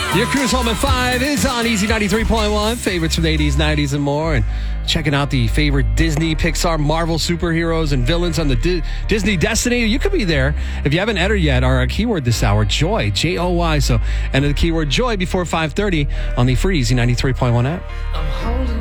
Your cruise home at 5 is on Easy 93.1. Favorites from the 80s, 90s, and more. And checking out the favorite Disney, Pixar, Marvel superheroes and villains on the Disney Destiny. You could be there. If you haven't entered yet, our keyword this hour, Joy, J-O-Y. So enter the keyword Joy before 5:30 on the free Easy 93.1 app.